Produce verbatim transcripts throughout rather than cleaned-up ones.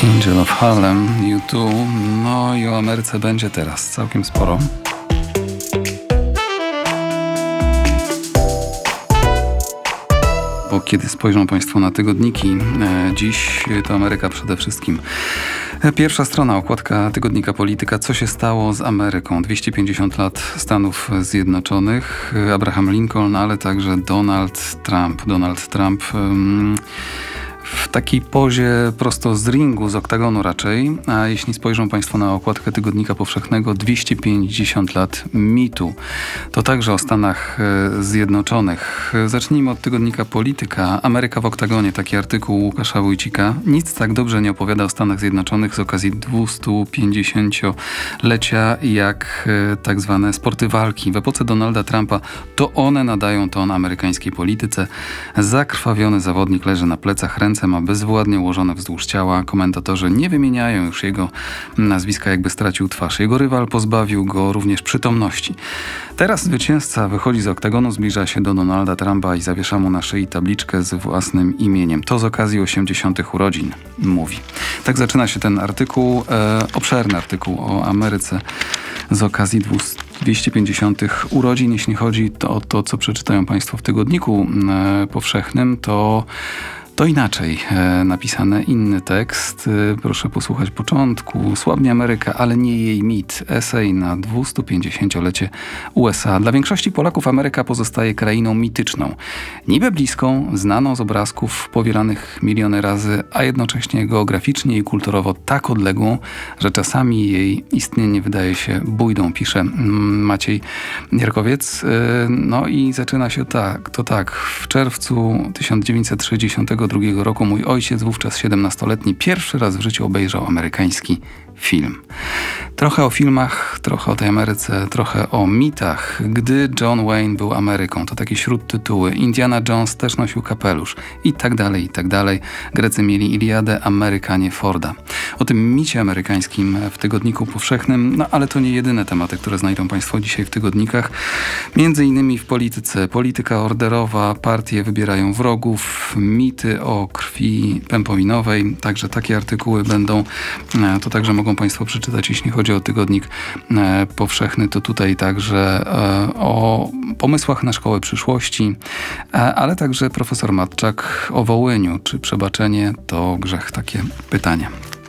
Angel of Harlem, U dwa. No i o Ameryce będzie teraz całkiem sporo. Bo kiedy spojrzą Państwo na tygodniki, e, dziś to Ameryka przede wszystkim. Pierwsza strona, okładka tygodnika Polityka. Co się stało z Ameryką? dwieście pięćdziesiąt lat Stanów Zjednoczonych. Abraham Lincoln, ale także Donald Trump. Donald Trump... Um, w takiej pozie prosto z ringu, z oktagonu raczej, a jeśli spojrzą Państwo na okładkę Tygodnika Powszechnego, dwieście pięćdziesiąt lat mitu. To także o Stanach Zjednoczonych. Zacznijmy od Tygodnika Polityka. Ameryka w oktagonie, taki artykuł Łukasza Wójcika. Nic tak dobrze nie opowiada o Stanach Zjednoczonych z okazji dwustupięćdziesięciolecia jak tak zwane sporty walki. W epoce Donalda Trumpa to one nadają ton amerykańskiej polityce. Zakrwawiony zawodnik leży na plecach, ręce ma bezwładnie ułożone wzdłuż ciała. Komentatorzy nie wymieniają już jego nazwiska, jakby stracił twarz. Jego rywal pozbawił go również przytomności. Teraz zwycięzca wychodzi z oktagonu, zbliża się do Donalda Trumpa i zawiesza mu na szyi tabliczkę z własnym imieniem. To z okazji osiemdziesiątych urodzin, mówi. Tak zaczyna się ten artykuł, e, obszerny artykuł o Ameryce z okazji dwieście pięćdziesiątych urodzin. Jeśli chodzi to o to, co przeczytają Państwo w Tygodniku e, Powszechnym, to To inaczej e, napisane, inny tekst. E, proszę posłuchać początku. Słabnie Ameryka, ale nie jej mit. Esej na dwustupięćdziesięciolecie U S A. Dla większości Polaków Ameryka pozostaje krainą mityczną. Niby bliską, znaną z obrazków, powielanych miliony razy, a jednocześnie geograficznie i kulturowo tak odległą, że czasami jej istnienie wydaje się bójdą, pisze Maciej Jarkowiec. E, no i zaczyna się tak, to tak. W czerwcu tysiąc dziewięćset sześćdziesiątego drugiego roku mój ojciec, wówczas siedemnastoletni, pierwszy raz w życiu obejrzał amerykański film. Trochę o filmach, trochę o tej Ameryce, trochę o mitach. Gdy John Wayne był Ameryką, to takie śródtytuły. Indiana Jones też nosił kapelusz i tak dalej, i tak dalej. Grecy mieli Iliadę, Amerykanie Forda. O tym micie amerykańskim w Tygodniku Powszechnym, no ale to nie jedyne tematy, które znajdą Państwo dzisiaj w tygodnikach. Między innymi w polityce. Polityka orderowa, partie wybierają wrogów, mity o krwi pępowinowej. Także takie artykuły będą, to także mogą Państwo przeczytać, jeśli chodzi o Tygodnik e, Powszechny, to tutaj także e, o pomysłach na szkołę przyszłości, e, ale także profesor Matczak o Wołyniu. Czy przebaczenie to grzech? Takie pytanie.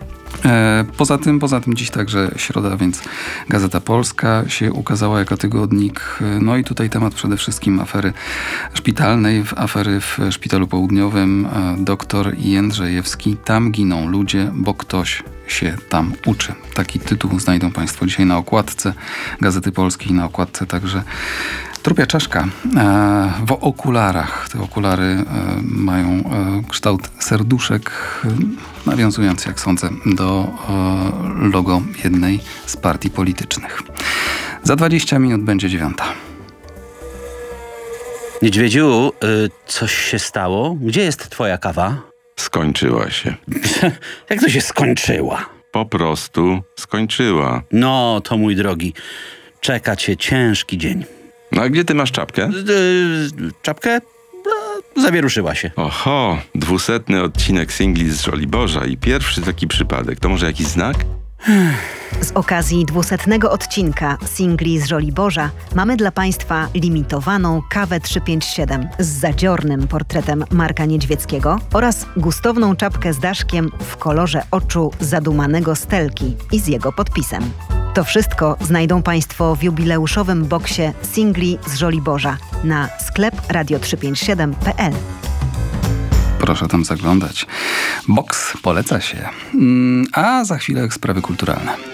E, poza tym, poza tym dziś także środa, więc Gazeta Polska się ukazała jako tygodnik. No i tutaj temat przede wszystkim afery szpitalnej, afery w Szpitalu Południowym. E, doktor Jędrzejewski. Tam giną ludzie, bo ktoś się tam uczy. Taki tytuł znajdą Państwo dzisiaj na okładce Gazety Polskiej, na okładce także trupia czaszka e, w okularach. Te okulary e, mają e, kształt serduszek, e, nawiązując, jak sądzę, do e, logo jednej z partii politycznych. Za dwadzieścia minut będzie dziewiąta. Niedźwiedziu, y, coś się stało? Gdzie jest twoja kawa? Skończyła się. Jak to się skończyła? Po prostu skończyła. No, to mój drogi, czeka cię ciężki dzień. No a gdzie ty masz czapkę? Yy, czapkę? No, zawieruszyła się. Oho, dwusetny odcinek singli z Żoliborza i pierwszy taki przypadek. To może jakiś znak? Z okazji dwusetnego odcinka singli z Żoliborza mamy dla Państwa limitowaną kawę trzysta pięćdziesiąt siedem z zadziornym portretem Marka Niedźwieckiego oraz gustowną czapkę z daszkiem w kolorze oczu zadumanego Stelki i z jego podpisem. To wszystko znajdą Państwo w jubileuszowym boksie singli z Żoliborza na sklep radio trzysta pięćdziesiąt siedem kropka p l. Proszę tam zaglądać. Boks poleca się. A za chwilę sprawy kulturalne.